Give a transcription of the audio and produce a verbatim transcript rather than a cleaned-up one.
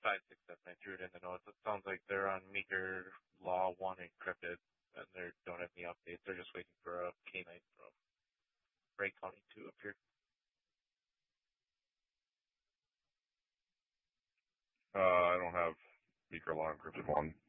five six seven. I threw it in the notes. It sounds like they're on Meeker Law one encrypted, and they don't have any updates. They're just waiting for a K nine from Ray County to appear. Uh, I don't have Meeker Law encrypted one.